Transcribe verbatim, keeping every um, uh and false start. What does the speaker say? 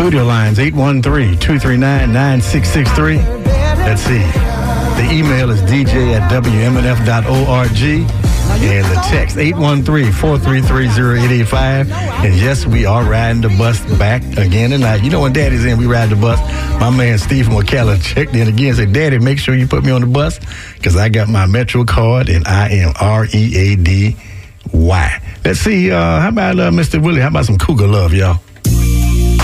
studio lines, eight one three, two three nine, nine six six three. Let's see. The email is d j at w m n f dot org. And the text, eight one three, four three three, zero eight eight five. And yes, we are riding the bus back again tonight. You know, when Daddy's in, we ride the bus. My man, Stephen McKellar, checked in again and said, Daddy, make sure you put me on the bus because I got my Metro card and I am R E A D Y. Let's see, uh, how about uh, Mister Willie? How about some Cougar love, y'all?